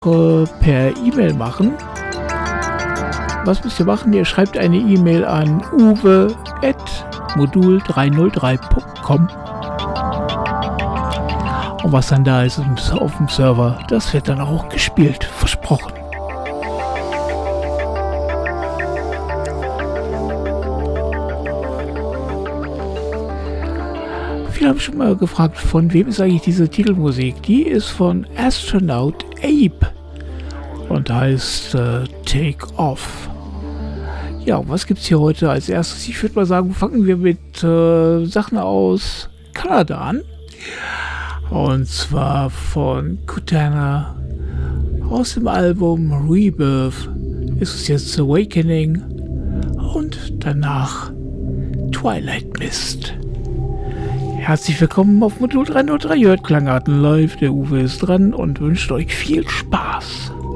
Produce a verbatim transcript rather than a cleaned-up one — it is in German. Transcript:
äh, per E-Mail machen. Was müsst ihr machen? Ihr schreibt eine E-Mail an uwe at modul drei null drei punkt com. Und was dann da ist auf dem Server, das wird dann auch gespielt. Versprochen. Viele haben schon mal gefragt, von wem ist eigentlich diese Titelmusik? Die ist von Astronaut Ape und heißt äh, Take Off. Ja, was gibt's hier heute als erstes? Ich würde mal sagen, fangen wir mit äh, Sachen aus Kanada an. Und zwar von Kutana aus dem Album Rebirth ist es jetzt Awakening und danach Twilight Mist. Herzlich willkommen auf Modul drei null drei, ihr hört Klangarten live, der Uwe ist dran und wünscht euch viel Spaß.